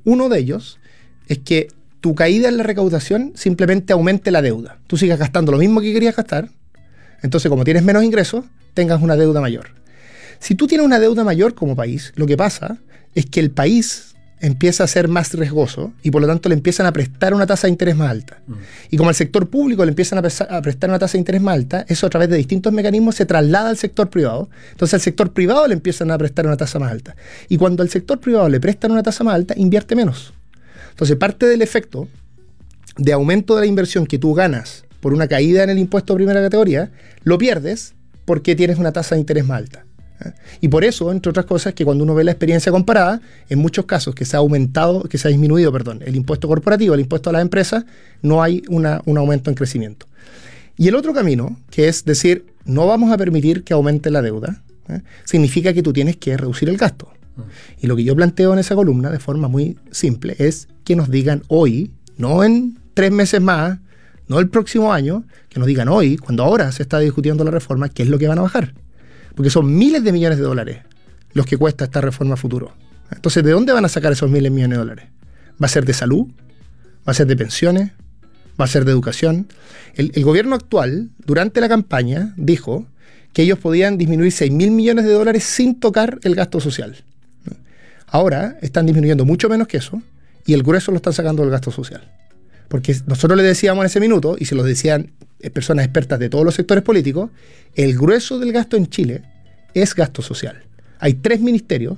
Uno de ellos es que tu caída en la recaudación simplemente aumente la deuda. Tú sigas gastando lo mismo que querías gastar, entonces como tienes menos ingresos, tengas una deuda mayor. Si tú tienes una deuda mayor como país, lo que pasa es que el país empieza a ser más riesgoso y por lo tanto le empiezan a prestar una tasa de interés más alta. Y como al sector público le empiezan a prestar una tasa de interés más alta, eso a través de distintos mecanismos se traslada al sector privado. Entonces al sector privado le empiezan a prestar una tasa más alta. Y cuando al sector privado le prestan una tasa más alta, invierte menos. Entonces parte del efecto de aumento de la inversión que tú ganas por una caída en el impuesto de primera categoría, lo pierdes porque tienes una tasa de interés más alta. Y por eso, entre otras cosas, que cuando uno ve la experiencia comparada, en muchos casos que se ha disminuido el impuesto corporativo, el impuesto a las empresas, no hay un aumento en crecimiento. Y el otro camino, que es decir, no vamos a permitir que aumente la deuda, significa que tú tienes que reducir el gasto. Y lo que yo planteo en esa columna, de forma muy simple, es que nos digan hoy, no en 3 meses más, no el próximo año, que nos digan hoy, cuando ahora se está discutiendo la reforma, qué es lo que van a bajar. Porque son miles de millones de dólares los que cuesta esta reforma a futuro. Entonces, ¿de dónde van a sacar esos miles de millones de dólares? ¿Va a ser de salud? ¿Va a ser de pensiones? ¿Va a ser de educación? El gobierno actual, durante la campaña, dijo que ellos podían disminuir 6.000 millones de dólares sin tocar el gasto social. Ahora están disminuyendo mucho menos que eso y el grueso lo están sacando del gasto social. Porque nosotros le decíamos en ese minuto, y se lo decían personas expertas de todos los sectores políticos, el grueso del gasto en Chile es gasto social. Hay 3 ministerios,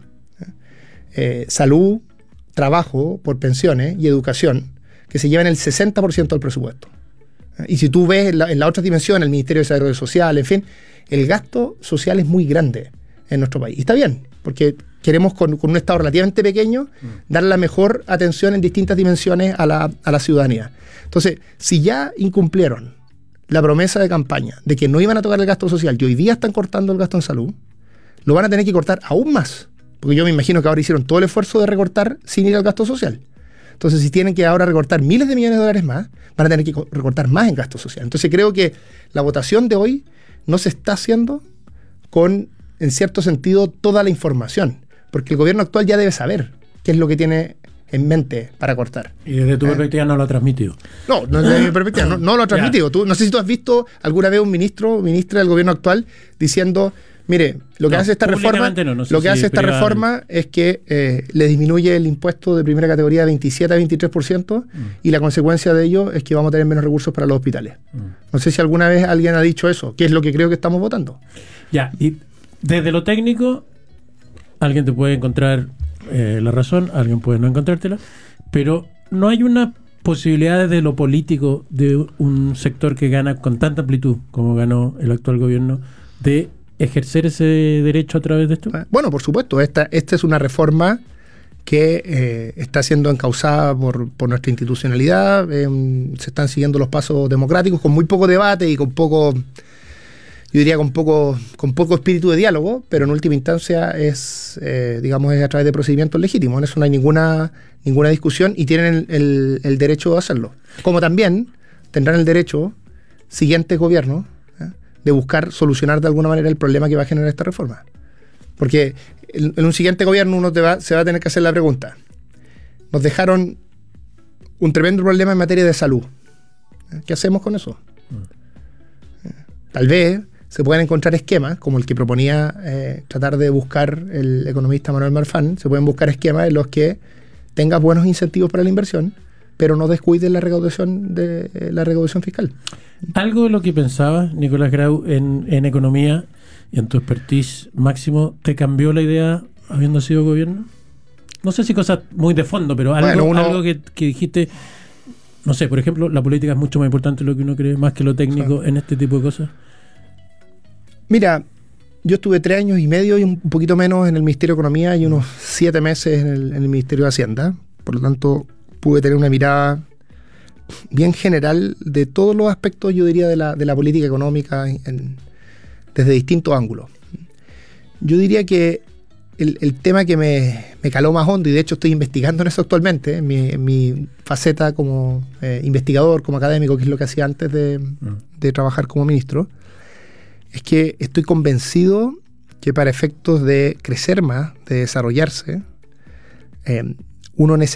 salud, trabajo por pensiones y educación, que se llevan el 60% del presupuesto. Y si tú ves en la otra dimensión, el Ministerio de Desarrollo Social, en fin, el gasto social es muy grande en nuestro país. Y está bien, porque queremos con un Estado relativamente pequeño dar la mejor atención en distintas dimensiones a la ciudadanía. Entonces, si ya incumplieron la promesa de campaña de que no iban a tocar el gasto social y hoy día están cortando el gasto en salud, lo van a tener que cortar aún más. Porque yo me imagino que ahora hicieron todo el esfuerzo de recortar sin ir al gasto social. Entonces, si tienen que ahora recortar miles de millones de dólares más, van a tener que recortar más en gasto social. Entonces, creo que la votación de hoy no se está haciendo con, en cierto sentido, toda la información. Porque el gobierno actual ya debe saber qué es lo que tiene en mente para cortar. Y desde tu perspectiva no lo ha transmitido. No, desde mi perspectiva no lo ha transmitido. No sé si tú has visto alguna vez un ministro o ministra del gobierno actual diciendo, mire, lo que hace esta reforma es que le disminuye el impuesto de primera categoría de 27 a 23% y la consecuencia de ello es que vamos a tener menos recursos para los hospitales. No sé si alguna vez alguien ha dicho eso, que es lo que creo que estamos votando. Ya, y desde lo técnico, alguien te puede encontrar la razón, alguien puede no encontrártela, pero no hay una posibilidad desde lo político de un sector que gana con tanta amplitud como ganó el actual gobierno de ejercer ese derecho a través de esto. Bueno, por supuesto, esta es una reforma que está siendo encauzada por nuestra institucionalidad, se están siguiendo los pasos democráticos con muy poco debate y con poco, yo diría con poco espíritu de diálogo, pero en última instancia es a través de procedimientos legítimos. En eso no hay ninguna discusión y tienen el derecho de hacerlo. Como también tendrán el derecho siguientes gobiernos de buscar solucionar de alguna manera el problema que va a generar esta reforma. Porque en un siguiente gobierno se va a tener que hacer la pregunta. Nos dejaron un tremendo problema en materia de salud. ¿Qué hacemos con eso? Tal vez se pueden encontrar esquemas, como el que proponía tratar de buscar el economista Manuel Marfan, se pueden buscar esquemas en los que tengas buenos incentivos para la inversión, pero no descuides la recaudación fiscal. Algo de lo que pensabas, Nicolás Grau, en economía y en tu expertise máximo, ¿te cambió la idea habiendo sido gobierno? No sé si cosas muy de fondo, pero algo que dijiste, no sé, por ejemplo, la política es mucho más importante de lo que uno cree, más que lo técnico en este tipo de cosas. Mira, yo estuve 3 años y medio y un poquito menos en el Ministerio de Economía y unos 7 meses en el Ministerio de Hacienda. Por lo tanto, pude tener una mirada bien general de todos los aspectos, yo diría, de la política económica desde distintos ángulos. Yo diría que el tema que me caló más hondo, y de hecho estoy investigando en eso actualmente, en mi faceta como investigador, como académico, que es lo que hacía antes de trabajar como ministro, es que estoy convencido que para efectos de crecer más, de desarrollarse, uno necesita